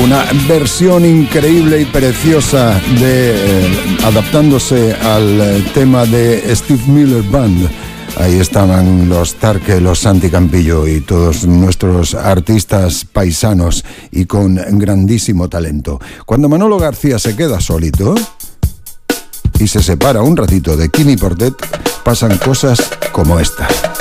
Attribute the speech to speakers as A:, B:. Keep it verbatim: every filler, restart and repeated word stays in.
A: una versión increíble y preciosa de eh, adaptándose al eh, tema de Steve Miller Band. Ahí estaban los Tarque, los Santi Campillo y todos nuestros artistas paisanos y con grandísimo talento. Cuando Manolo García se queda solito y se separa un ratito de Quimi Portet, pasan cosas como esta.